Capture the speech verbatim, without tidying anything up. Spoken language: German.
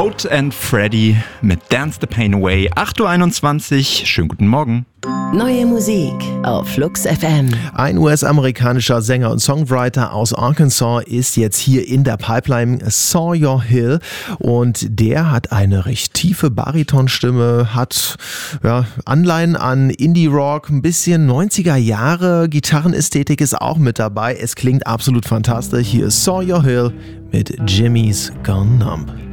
Out and Freddy mit Dance the Pain Away. acht Uhr einundzwanzig. Schönen guten Morgen. Neue Musik auf Flux F M. Ein U S-amerikanischer Sänger und Songwriter aus Arkansas ist jetzt hier in der Pipeline, Sawyer Hill, und der hat eine recht tiefe Baritonstimme, hat ja, Anleihen an Indie-Rock, ein bisschen neunziger Jahre, Gitarrenästhetik ist auch mit dabei. Es klingt absolut fantastisch. Hier ist Sawyer Hill mit Jimmy's Gone Numb.